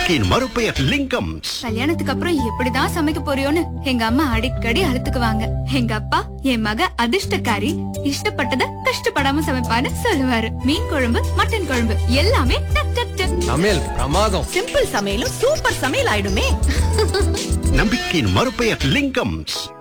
நம்பிக்கையின் மறுபெயர் லிங்கம். கல்யாணத்துக்கு அப்புறம் எப்படிதான் சமைக்க போறியோன்னு எங்க அம்மா அடிக்கடி அழுத்துக்குவாங்க. எங்க அப்பா என் மக அதிர்ஷ்டக்காரி, இஷ்டப்பட்டத கஷ்டப்படாம சமைப்பான்னு சொல்லுவாரு. மீன் குழம்பு, மட்டன் குழம்பு எல்லாமே டக் டக் டக். சமையல் பிரமாதம். சிம்பிள் சமையலும் சூப்பர் சமையல் ஆயிடுமே. நம்பிக்கையின் மறுபெயர் லிங்கம்.